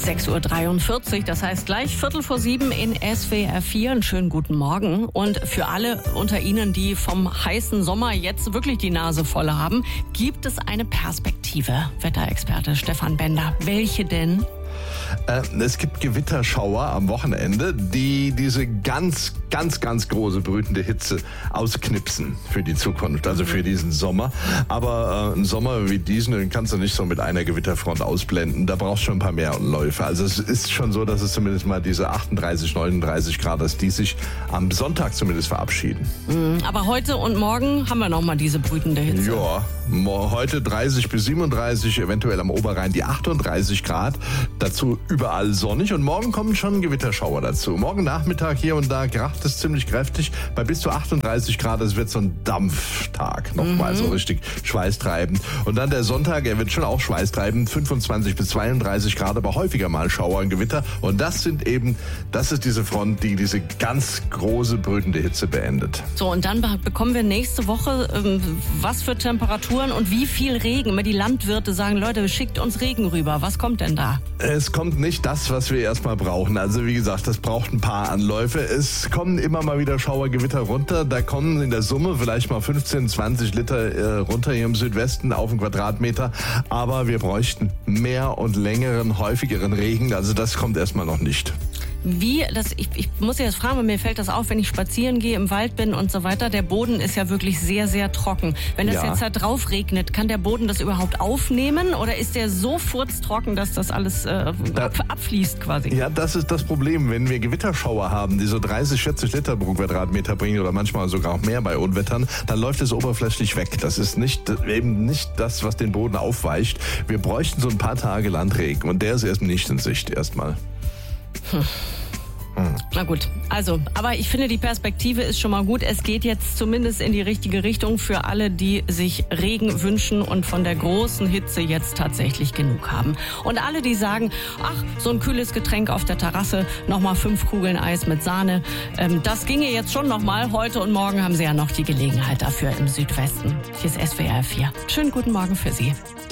6:43 Uhr, das heißt gleich 6:45 in SWR 4. Einen schönen guten Morgen. Und für alle unter Ihnen, die vom heißen Sommer jetzt wirklich die Nase voll haben, gibt es eine Perspektive. Wetterexperte Stefan Bender. Welche denn? Es gibt Gewitterschauer am Wochenende, die diese ganz große brütende Hitze ausknipsen für die Zukunft, also für diesen Sommer. Aber einen Sommer wie diesen, den kannst du nicht so mit einer Gewitterfront ausblenden. Da brauchst du schon ein paar mehr Läufe. Also es ist schon so, dass es zumindest mal diese 38, 39 Grad, dass die sich am Sonntag zumindest verabschieden. Aber heute und morgen haben wir noch mal diese brütende Hitze. Ja, heute 30 bis 37, eventuell am Oberrhein die 38 Grad. Dazu überall sonnig und morgen kommen schon Gewitterschauer dazu. Morgen Nachmittag hier und da kracht es ziemlich kräftig bei bis zu 38 Grad. Es wird so ein Dampftag, nochmal so richtig schweißtreibend. Und dann der Sonntag, er wird schon auch schweißtreibend, 25 bis 32 Grad, aber häufiger mal Schauer und Gewitter. Und das ist diese Front, die diese ganz große brütende Hitze beendet. So, und dann bekommen wir nächste Woche was für Temperaturen und wie viel Regen. Die Landwirte sagen, Leute, schickt uns Regen rüber. Was kommt denn da? Es kommt nicht das, was wir erstmal brauchen. Also wie gesagt, das braucht ein paar Anläufe. Es kommen immer mal wieder Schauergewitter runter. Da kommen in der Summe vielleicht mal 15, 20 Liter runter hier im Südwesten auf den Quadratmeter. Aber wir bräuchten mehr und längeren, häufigeren Regen. Also das kommt erstmal noch nicht. Ich muss jetzt fragen, weil mir fällt das auf, wenn ich spazieren gehe, im Wald bin und so weiter. Der Boden ist ja wirklich sehr, sehr trocken. Wenn das jetzt da drauf regnet, kann der Boden das überhaupt aufnehmen? Oder ist der so furztrocken, dass das alles abfließt quasi? Ja, das ist das Problem. Wenn wir Gewitterschauer haben, die so 30, 40 Liter pro Quadratmeter bringen oder manchmal sogar auch mehr bei Unwettern, dann läuft es oberflächlich weg. Das ist eben nicht das, was den Boden aufweicht. Wir bräuchten so ein paar Tage Landregen und der ist erst nicht in Sicht erstmal. Na gut, aber ich finde, die Perspektive ist schon mal gut. Es geht jetzt zumindest in die richtige Richtung für alle, die sich Regen wünschen und von der großen Hitze jetzt tatsächlich genug haben. Und alle, die sagen, ach, so ein kühles Getränk auf der Terrasse, nochmal 5 Kugeln Eis mit Sahne, das ginge jetzt schon nochmal. Heute und morgen haben Sie ja noch die Gelegenheit dafür im Südwesten. Hier ist SWR 4. Schönen guten Morgen für Sie.